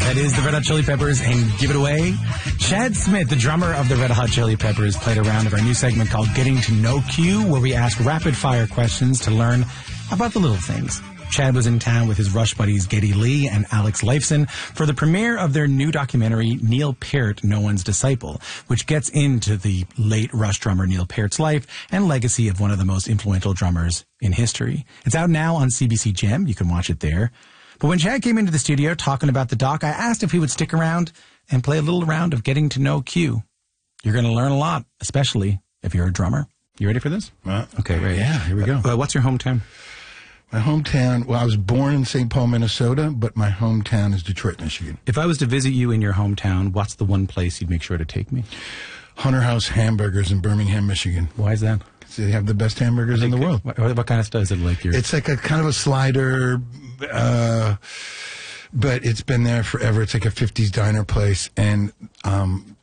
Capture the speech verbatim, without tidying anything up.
That is the Red Hot Chili Peppers and Give It Away. Chad Smith, the drummer of the Red Hot Chili Peppers, played a round of our new segment called Getting to Know Q, where we ask rapid-fire questions to learn about the little things. Chad was in town with his Rush buddies Geddy Lee and Alex Lifeson for the premiere of their new documentary, Neil Peart, No One's Disciple, which gets into the late Rush drummer Neil Peart's life and legacy of one of the most influential drummers in history. It's out now on C B C Gem. You can watch it there. But when Chad came into the studio talking about the doc, I asked if he would stick around and play a little round of Getting to Know Q. You're going to learn a lot, especially if you're a drummer. You ready for this? Uh, okay, right. Yeah, here we go. Uh, what's your hometown? My hometown, well, I was born in Saint Paul, Minnesota, but my hometown is Detroit, Michigan. If I was to visit you in your hometown, what's the one place you'd make sure to take me? Hunter House Hamburgers in Birmingham, Michigan. Why is that? They have the best hamburgers in the world. What, what kind of stuff is it like? Your... It's like a kind of a slider, uh, but it's been there forever. It's like a fifties diner place, and um,